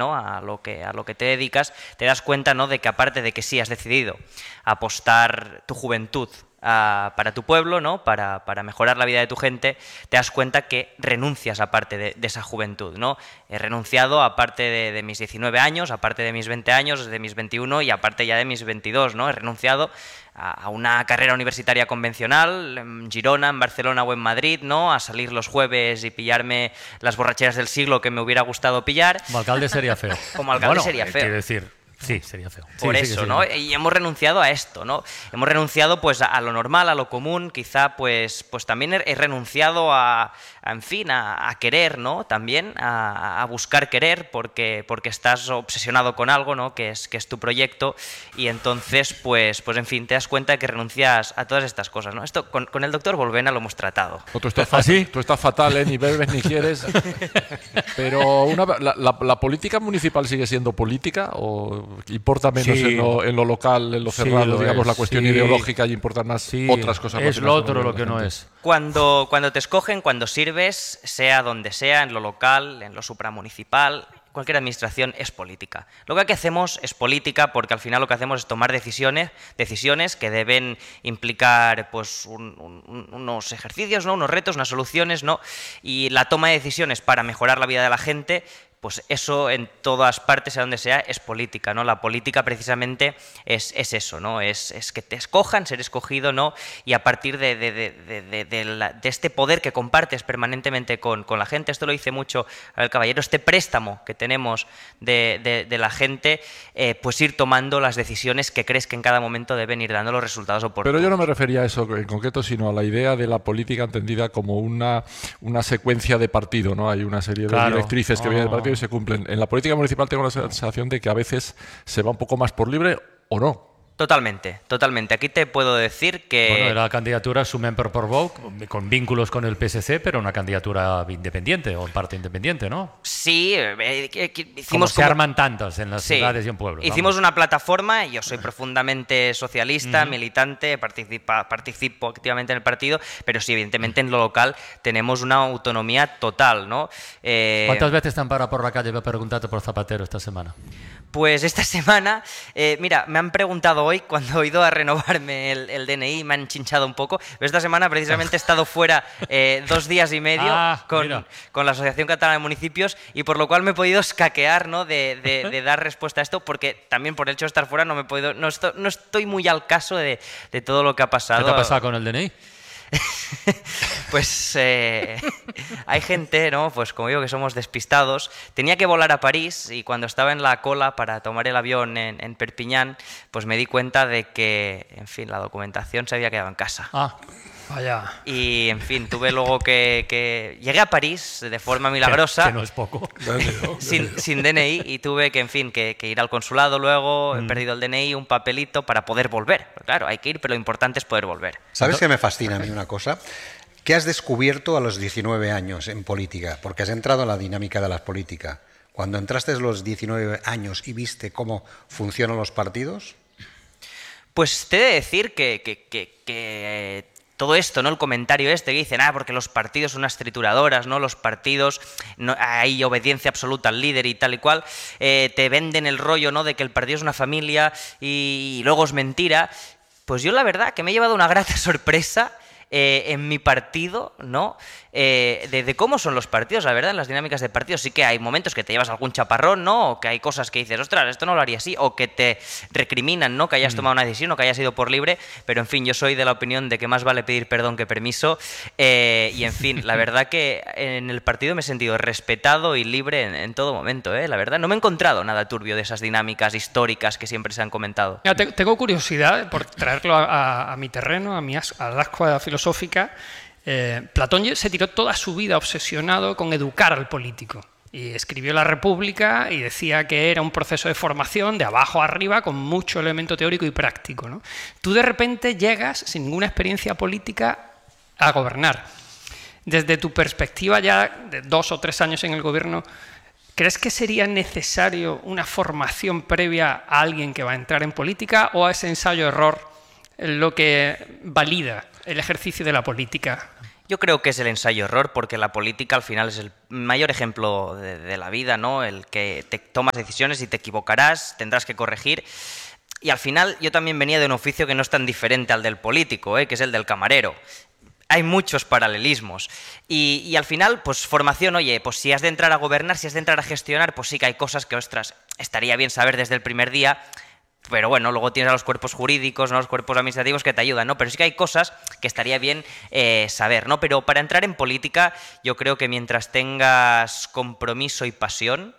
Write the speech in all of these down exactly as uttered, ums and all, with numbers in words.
¿no? a, lo que, a lo que te dedicas, te das cuenta, ¿no? de que aparte de que sí has decidido apostar tu juventud Uh, para tu pueblo, ¿no? Para, para mejorar la vida de tu gente, te das cuenta que renuncias a parte de, de esa juventud, ¿no? He renunciado a parte de, de mis diecinueve años, a parte de mis veinte años, de mis veintiuno y a parte ya de mis veintidós, ¿no? He renunciado a, a una carrera universitaria convencional en Girona, en Barcelona o en Madrid, ¿no? A salir los jueves y pillarme las borracheras del siglo que me hubiera gustado pillar. Como alcalde sería feo. Como alcalde bueno, sería feo. Quiero decir... Sí, sería feo. Por sí, eso, sí, sí, ¿no? sí. Y hemos renunciado a esto, ¿no? Hemos renunciado, pues, a, a lo normal, a lo común. Quizá, pues, pues también he, he renunciado a, a, en fin, a, a querer, ¿no? También a, a buscar querer, porque, porque estás obsesionado con algo, ¿no? Que es, que es tu proyecto. Y entonces, pues, pues, en fin, te das cuenta de que renuncias a todas estas cosas, ¿no? Esto con, con el doctor Volvena lo hemos tratado. No, tú, estás fatal, ¿sí? Tú estás fatal, ¿eh? Ni bebes ni quieres. Pero una, la, la, la política municipal sigue siendo política o importa menos sí. en, lo, en lo local, en lo cerrado, sí, lo digamos, es. La cuestión sí. ideológica y importan más sí. otras cosas. Es lo otro lo que no es. Cuando, cuando te escogen, cuando sirves, sea donde sea, en lo local, en lo supramunicipal, cualquier administración es política. Lo que aquí hacemos es política porque al final lo que hacemos es tomar decisiones, decisiones que deben implicar pues un, un, unos ejercicios, ¿no? Unos retos, unas soluciones, ¿no? Y la toma de decisiones para mejorar la vida de la gente, pues eso en todas partes, a donde sea, es política, ¿no? La política precisamente es, es eso, ¿no? Es, es que te escojan, ser escogido, ¿no? Y a partir de, de, de, de, de, de, la, de este poder que compartes permanentemente con, con la gente, esto lo dice mucho el caballero, este préstamo que tenemos de, de, de la gente, eh, pues ir tomando las decisiones que crees que en cada momento deben ir dando los resultados oportunos. Pero yo no me refería a eso en concreto, sino a la idea de la política entendida como una, una secuencia de partido, ¿no? Hay una serie de claro. directrices que oh. vienen del partido y se cumplen. En la política municipal tengo la sensación de que a veces se va un poco más por libre o no. Totalmente, totalmente. Aquí te puedo decir que... Bueno, la candidatura Sumen per Portbou, con vínculos con el P S C, pero una candidatura independiente o en parte independiente, ¿no? Sí, eh, hicimos como se como... arman tantos en las sí. ciudades y en pueblos. Hicimos vamos. una plataforma, yo soy profundamente socialista, uh-huh. militante, participa, participo activamente en el partido, pero sí, evidentemente en lo local tenemos una autonomía total, ¿no? Eh... ¿Cuántas veces te han parado por la calle y me han preguntado por Zapatero esta semana? Pues esta semana, eh, mira, me han preguntado hoy, cuando he ido a renovarme el, el D N I, me han chinchado un poco, pero esta semana precisamente he estado fuera eh, dos días y medio ah, con, con la Asociación Catalana de Municipios y por lo cual me he podido escaquear, ¿no? de, de, de dar respuesta a esto, porque también por el hecho de estar fuera no, me he podido, no, estoy, no estoy muy al caso de, de todo lo que ha pasado. ¿Qué te ha pasado con el D N I? Pues eh, hay gente, ¿no? Pues como digo, que somos despistados. Tenía que volar a París y cuando estaba en la cola para tomar el avión en, en Perpiñán, pues me di cuenta de que, en fin, la documentación se había quedado en casa. Ah, vaya. Y, en fin, tuve luego que... que... Llegué a París de forma milagrosa. Que, que no es poco. sin, sin D N I y tuve que, en fin, que, que ir al consulado luego. Mm. He perdido el D N I, un papelito para poder volver. Pero claro, hay que ir, pero lo importante es poder volver. ¿Sabes qué me fascina a mí una cosa? ¿Qué has descubierto a los diecinueve años en política? Porque has entrado en la dinámica de la política. Cuando entraste a los diecinueve años y viste cómo funcionan los partidos... Pues te he de decir que... que, que, que todo esto, ¿no? El comentario este que dicen, ah, porque los partidos son unas trituradoras, ¿no? Los partidos, no, hay obediencia absoluta al líder y tal y cual, eh, te venden el rollo, ¿no? De que el partido es una familia y, y luego es mentira. Pues yo la verdad que me he llevado una grata sorpresa eh, en mi partido, ¿no? Eh, de, de cómo son los partidos, la verdad, en las dinámicas de partidos. Sí que hay momentos que te llevas algún chaparrón, ¿no? O que hay cosas que dices, ostras, esto no lo haría así, o que te recriminan, ¿no? Que hayas mm. tomado una decisión o que hayas ido por libre, pero en fin, yo soy de la opinión de que más vale pedir perdón que permiso, eh, y en fin, la verdad que en el partido me he sentido respetado y libre en, en todo momento, ¿eh? La verdad, no me he encontrado nada turbio de esas dinámicas históricas que siempre se han comentado. Mira, te, tengo curiosidad por traerlo a, a, a mi terreno, a mi as, a la ascua filosófica. Eh, Platón se tiró toda su vida obsesionado con educar al político y escribió La República y decía que era un proceso de formación de abajo a arriba con mucho elemento teórico y práctico, ¿no? Tú de repente llegas sin ninguna experiencia política a gobernar. Desde tu perspectiva ya de dos o tres años en el gobierno, ¿crees que sería necesario una formación previa a alguien que va a entrar en política o a ese ensayo-error lo que valida el ejercicio de la política? Yo creo que es el ensayo-error, porque la política al final es el mayor ejemplo de, de la vida, ¿no? El que te tomas decisiones y te equivocarás, tendrás que corregir. Y al final yo también venía de un oficio que no es tan diferente al del político, ¿eh? Que es el del camarero. Hay muchos paralelismos. Y, y al final, pues formación, oye, pues si has de entrar a gobernar, si has de entrar a gestionar, pues sí que hay cosas que, ostras, estaría bien saber desde el primer día. Pero bueno, luego tienes a los cuerpos jurídicos, ¿no? Los cuerpos administrativos que te ayudan, ¿no? Pero sí que hay cosas que estaría bien eh, saber, ¿no? Pero para entrar en política, yo creo que mientras tengas compromiso y pasión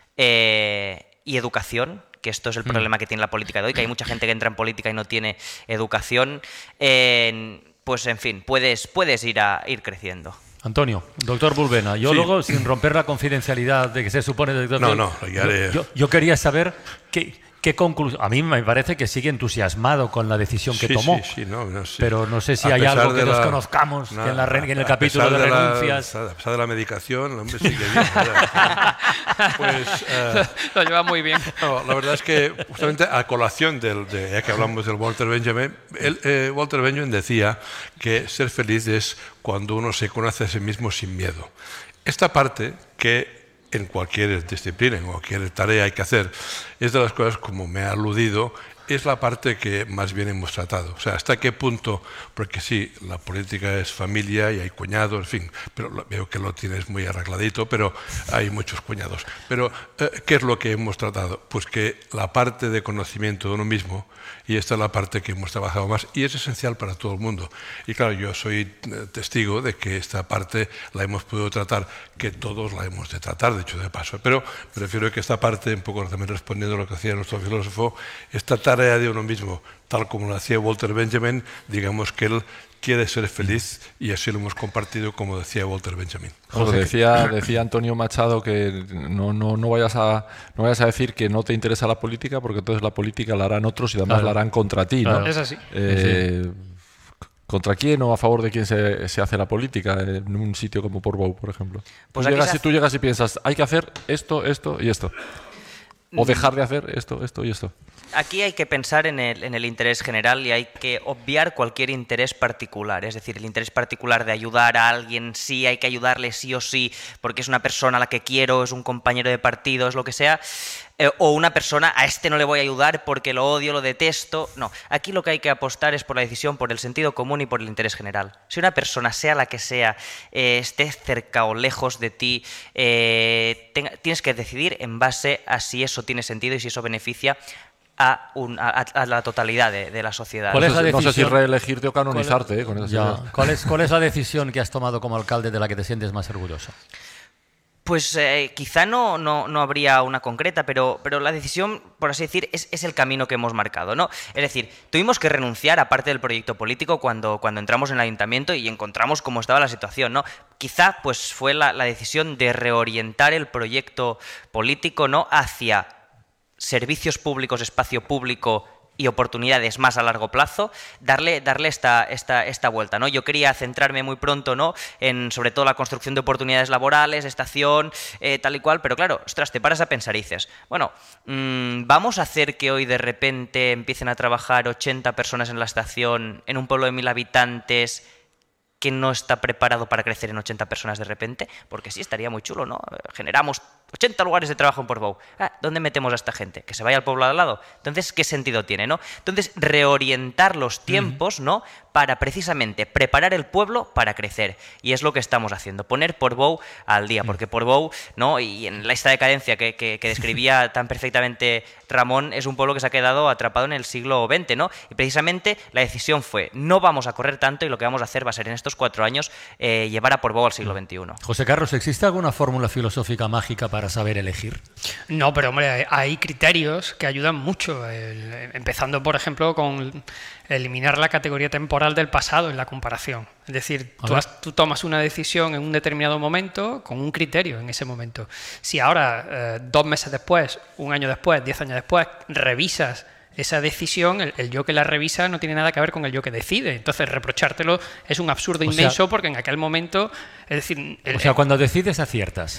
eh, y educación, que esto es el problema que tiene la política de hoy, que hay mucha gente que entra en política y no tiene educación, eh, pues en fin, puedes, puedes ir, a, ir creciendo. Antonio, doctor Bulbena, yo Sí. luego, sin romper la confidencialidad de que se supone... Doctor, No, no, ya yo, le- yo, yo quería saber qué, qué conclusión... A mí me parece que sigue entusiasmado con la decisión que Sí, tomó, sí, sí, no, no, sí. pero no sé si A hay pesar algo que de la- desconozcamos, que en, la re- que en el a capítulo de pesar la- renuncias... a pesar de la medicación, el hombre sigue bien. ¿verdad? Pues... eh, Lo lleva muy bien. No, la verdad es que justamente a colación del, de, ya que hablamos del Walter Benjamin, él, eh, Walter Benjamin decía que ser feliz es cuando uno se conoce a sí mismo sin miedo. Esta parte que en cualquier disciplina, en cualquier tarea hay que hacer, es de las cosas, como me ha aludido, es la parte que más bien hemos tratado. O sea, ¿hasta qué punto? Porque sí, la política es familia y hay cuñados, en fin, pero lo- veo que lo tienes muy arregladito, pero hay muchos cuñados. Pero, eh, ¿qué es lo que hemos tratado? Pues que la parte de conocimiento de uno mismo, y esta es la parte que hemos trabajado más, y es esencial para todo el mundo. Y claro, yo soy eh, testigo de que esta parte la hemos podido tratar, que todos la hemos de tratar, de hecho, de paso. Pero me refiero a que esta parte, un poco también respondiendo a lo que hacía nuestro filósofo, esta tarea de uno mismo, tal como lo hacía Walter Benjamin, digamos que él quiere ser feliz y así lo hemos compartido, como decía Walter Benjamin. Bueno, decía, decía Antonio Machado que no, no, no, vayas a, no vayas a decir que no te interesa la política, porque entonces la política la harán otros y además Claro. la harán contra ti, ¿no? Claro. Es así. Eh, ¿Contra quién o a favor de quién se, se hace la política en un sitio como Portbou, por ejemplo? Pues tú, aquí llegas, se y, tú llegas y piensas, hay que hacer esto, esto y esto. O dejar de hacer esto, esto y esto. Aquí hay que pensar en el, en el interés general y hay que obviar cualquier interés particular. Es decir, el interés particular de ayudar a alguien, sí, hay que ayudarle sí o sí, porque es una persona a la que quiero, es un compañero de partido, es lo que sea. Eh, o una persona, a este no le voy a ayudar porque lo odio, lo detesto. No, aquí lo que hay que apostar es por la decisión, por el sentido común y por el interés general. Si una persona, sea la que sea, eh, esté cerca o lejos de ti, eh, tenga- tienes que decidir en base a si eso tiene sentido y si eso beneficia a, un- a- a la totalidad de, de la sociedad. ¿Cuál es No la sé, no sé si decisión? reelegirte o canonizarte eh, con esas Ya. ideas. ¿Cuál, es, ¿Cuál es la decisión que has tomado como alcalde de la que te sientes más orgulloso? Pues eh, quizá no, no, no habría una concreta, pero, pero la decisión, por así decir, es, es el camino que hemos marcado, ¿no? Es decir, tuvimos que renunciar a parte del proyecto político cuando, cuando entramos en el ayuntamiento y encontramos cómo estaba la situación, ¿no? Quizá pues fue la, la decisión de reorientar el proyecto político, ¿no?, hacia servicios públicos, espacio público y oportunidades más a largo plazo, darle, darle esta, esta, esta vuelta, ¿no? Yo quería centrarme muy pronto, ¿no?, en sobre todo la construcción de oportunidades laborales, estación, eh, tal y cual, pero claro, ostras, te paras a pensar y dices, bueno, mmm, ¿vamos a hacer que hoy de repente empiecen a trabajar ochenta personas en la estación, en un pueblo de mil habitantes, que no está preparado para crecer en ochenta personas de repente? Porque sí, estaría muy chulo, ¿no? Generamos ochenta lugares de trabajo en Portbou. Ah, ¿dónde metemos a esta gente? ¿Que se vaya al pueblo de al lado? Entonces, ¿qué sentido tiene, no? Entonces, reorientar los tiempos, ¿no?, para precisamente preparar el pueblo para crecer. Y es lo que estamos haciendo, poner Portbou al día, porque Portbou, ¿no?, y en esta decadencia que, que, que describía tan perfectamente Ramón, es un pueblo que se ha quedado atrapado en el siglo veinte, ¿no? Y precisamente la decisión fue, no vamos a correr tanto y lo que vamos a hacer va a ser en estos cuatro años eh, llevar a Portbou al siglo veintiuno. José Carlos, ¿existe alguna fórmula filosófica mágica para saber elegir? No, pero hombre, hay- hay criterios que ayudan mucho, el- empezando por ejemplo con eliminar la categoría temporal del pasado en la comparación. Es decir, A tú, ver. has- tú tomas una decisión en un determinado momento con un criterio en ese momento. Si ahora, eh, dos meses después, un año después, diez años después, revisas esa decisión, el, el yo que la revisa no tiene nada que ver con el yo que decide. Entonces, reprochártelo es un absurdo O sea- inmenso porque en aquel momento, es decir, el- O sea, cuando decides aciertas.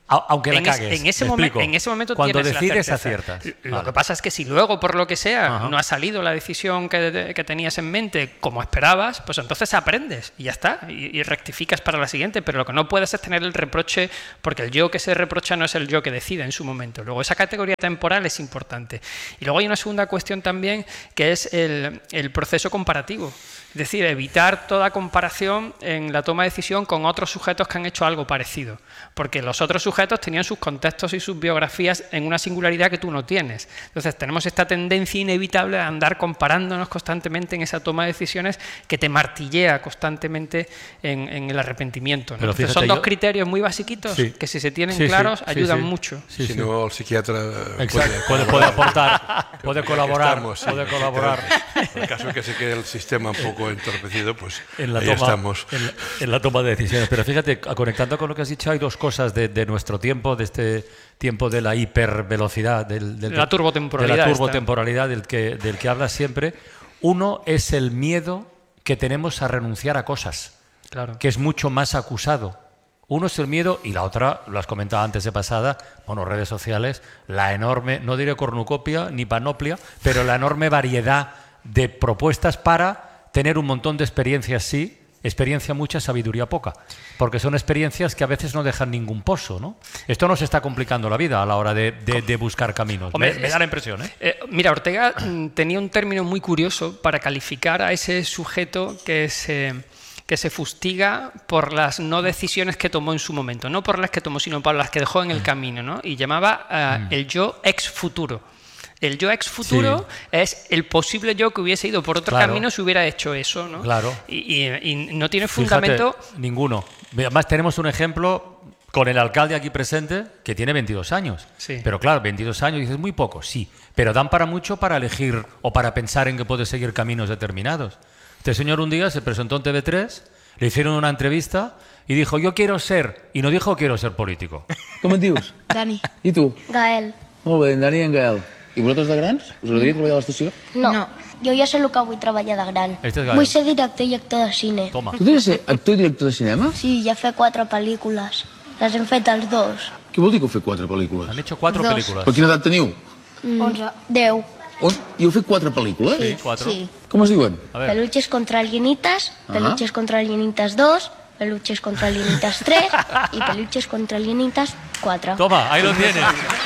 Aunque la en, es, cagues, en, ese me momen, explico. en ese momento Cuando tienes decides, la certeza. aciertas. Lo Vale. que pasa es que si luego, por lo que sea, Ajá. no ha salido la decisión que, que tenías en mente como esperabas, pues entonces aprendes y ya está, y, y rectificas para la siguiente. Pero lo que no puedes es tener el reproche, porque el yo que se reprocha no es el yo que decide en su momento. Luego, esa categoría temporal es importante. Y luego hay una segunda cuestión también, que es el, el proceso comparativo. Es decir, evitar toda comparación en la toma de decisión con otros sujetos que han hecho algo parecido. Porque los otros sujetos tenían sus contextos y sus biografías en una singularidad que tú no tienes. Entonces, tenemos esta tendencia inevitable a andar comparándonos constantemente en esa toma de decisiones que te martillea constantemente en, en el arrepentimiento, ¿no? Pero Entonces, fíjate, son dos yo- criterios muy basiquitos Sí. que, si se tienen Sí, sí, claros, sí, ayudan sí. mucho. Sí, si sí. no, el psiquiatra Exacto. Puede, puede aportar, puede colaborar, Estamos, sí, puede colaborar. En el caso que se quede el sistema un poco entorpecido, pues En la, ahí toma, estamos. en, la, en la toma de decisiones. Pero fíjate, conectando con lo que has dicho, hay dos cosas de, de nuestro tiempo, de este tiempo de la hipervelocidad, del, del, De la turbotemporalidad de la esta. turbotemporalidad del que, del que hablas siempre. Uno es el miedo que tenemos a renunciar a cosas, Claro. que es mucho más acusado. Uno es el miedo y la otra, lo has comentado antes de pasada, bueno, redes sociales, la enorme, no diré cornucopia ni panoplia, pero la enorme variedad de propuestas para tener un montón de experiencias, sí, experiencia mucha, sabiduría poca, porque son experiencias que a veces no dejan ningún pozo, ¿no? Esto nos está complicando la vida a la hora de, de, de buscar caminos. Hombre, me, me da es- la impresión, ¿eh? Eh, mira, Ortega mm, tenía un término muy curioso para calificar a ese sujeto que se, que se fustiga por las no decisiones que tomó en su momento, no por las que tomó, sino por las que dejó en el camino, ¿no? Y llamaba eh, el yo ex futuro. El yo ex futuro es el posible yo que hubiese ido por otro Claro. camino si hubiera hecho eso, ¿no? Claro. Y, y- y no tiene Fíjate, fundamento. ninguno. Además, tenemos un ejemplo con el alcalde aquí presente que tiene veintidós años. Sí. Pero claro, veintidós años, dices, muy poco, sí. Pero dan para mucho para elegir o para pensar en que puede seguir caminos determinados. Este señor un día se presentó en T V tres, le hicieron una entrevista y dijo, yo quiero ser, y no dijo quiero ser político. Com et dius? Dani. I tu? Gael. Molt bé, en Dani i en Gael. I vosaltres de grans? Us agradaria treballar a l'estació? No. No. Jo ja sé el que vull treballar de gran. Este és Gael. Vull ser director i actor de cine. Toma. Tu tens de ser actor i director de cinema? Sí, ja fer quatre pel·lícules. Les hem fet els dos. Què vol dir que heu fet quatre pel·lícules? Han hecho cuatro Dos. películas. Per quina edat teniu? Onze. Deu. On? I heu fet quatre pel·lícules? Sí, cuatro. Sí. Com es diuen? A ver. Peluches contra alienitas, Peluches contra alienitas dos, Peluches contra alienitas tres i Peluches contra alienitas quatre. Toma, ahí lo tienes.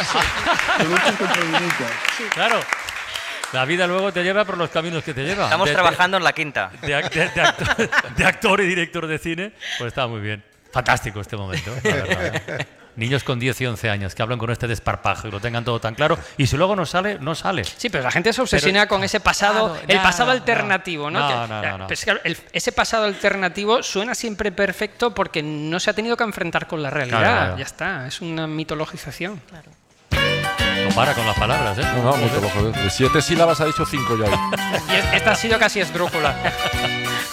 Peluches contra guionitas. Claro. La vida luego te lleva por los caminos que te lleva. Estamos De- de- trabajando en la quinta. de, ac- de- de actor, de actor y director de cine, pues está muy bien. Fantástico este momento, la verdad, ¿eh? Niños con diez y once años que hablan con este desparpajo y lo tengan todo tan claro, y si luego no sale, no sale. Sí, pero la gente se obsesiona Pero- con ese pasado, Claro, el no, pasado no, alternativo, ¿no? no, Que- no, no, no. pero es que el- ese pasado alternativo suena siempre perfecto porque no se ha tenido que enfrentar con la realidad. Claro, claro. Ya está, es una mitologización. No para con las palabras, ¿eh? No, no, mucho, joder. De siete sílabas ha dicho cinco ya. Y es- esta ha sido casi esdrújula.